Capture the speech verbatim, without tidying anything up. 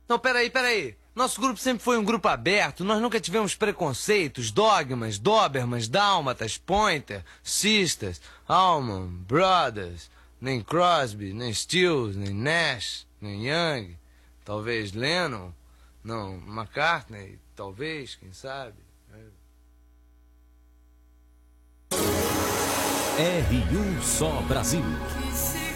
Não, peraí, peraí. Nosso grupo sempre foi um grupo aberto, nós nunca tivemos preconceitos, dogmas, Dobermans, Dálmatas, Pointer, Sisters, Allman, Brothers, nem Crosby, nem Stills, nem Nash, nem Young, talvez Lennon, não, McCartney, talvez, quem sabe. R um Só Brasil.